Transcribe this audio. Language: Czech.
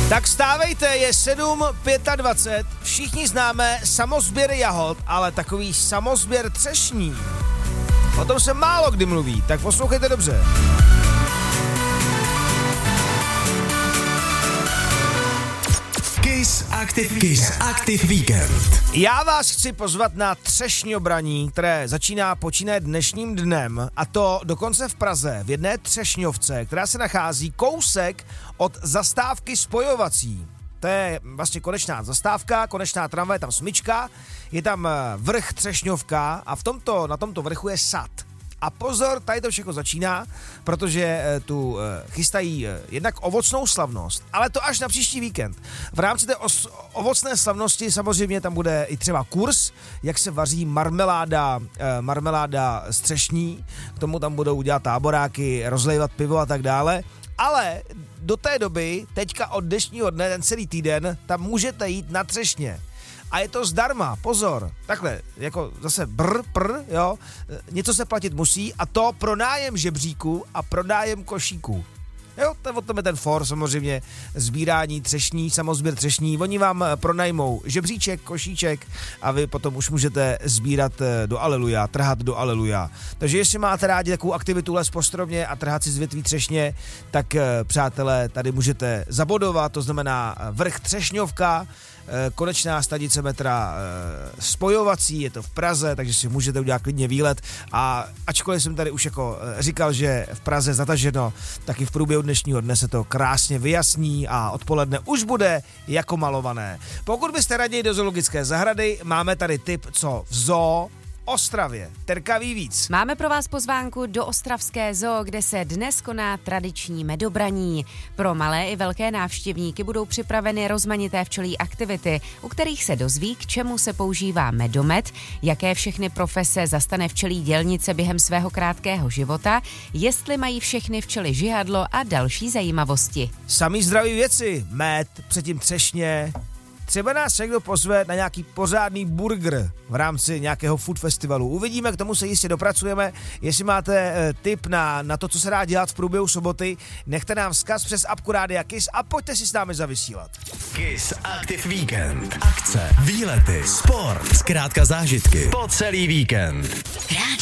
Tak stávejte, je 7:25, všichni známe samozběr jahod, ale takový samozběr třešní. O tom se málo kdy mluví, tak poslouchejte dobře. Kiss Active Weekend. Já vás chci pozvat na třešňobraní, které počíná dnešním dnem, a to dokonce v Praze, v jedné třešňovce, která se nachází kousek od zastávky spojovací. To je vlastně konečná zastávka, konečná tramvaj, tam smyčka, je tam vrch Třešňovka a na tomto vrchu je sad. A pozor, tady to všechno začíná, protože tu chystají jednak ovocnou slavnost, ale to až na příští víkend. V rámci té ovocné slavnosti samozřejmě tam bude i třeba kurz, jak se vaří marmeláda z třešní, k tomu tam budou dělat táboráky, rozlévat pivo a tak dále. Ale do té doby, teďka od dnešního dne, ten celý týden, tam můžete jít na třešně. A je to zdarma, pozor, takhle, jako zase jo, něco se platit musí a to pro nájem žebříku a pro nájem košíků. Jo, to je ten for samozřejmě, sbírání třešní, samozběr třešní, oni vám pronajmou žebříček, košíček a vy potom už můžete sbírat do aleluja, trhat do aleluja. Takže jestli máte rádi takovou aktivitu les po stromě a trhat si z větví třešně, tak přátelé, tady můžete zabodovat, to znamená vrch Třešňovka, konečná stanice metra spojovací, je to v Praze, takže si můžete udělat klidně výlet a ačkoliv jsem tady už jako říkal, že v Praze zataženo, tak i v průběhu dnešního dne se to krásně vyjasní a odpoledne už bude jako malované. Pokud byste raději do zoologické zahrady, máme tady tip, co v zoo Ostravě. Terka ví víc. Máme pro vás pozvánku do ostravské zoo, kde se dnes koná tradiční medobraní. Pro malé i velké návštěvníky budou připraveny rozmanité včelí aktivity, u kterých se dozví, k čemu se používá medomet, jaké všechny profese zastane včelí dělnice během svého krátkého života, jestli mají všechny včely žihadlo a další zajímavosti. Samý zdraví věci, med, předtím třešně. Třeba nás někdo pozve na nějaký pořádný burger v rámci nějakého food festivalu. Uvidíme, k tomu se jistě dopracujeme. Jestli máte tip na to, co se dá dělat v průběhu soboty, nechte nám vzkaz přes apku Rádia Kiss a pojďte si s námi zavysílat. Kiss Active Weekend. Akce, výlety, sport, zkrátka zážitky po celý víkend.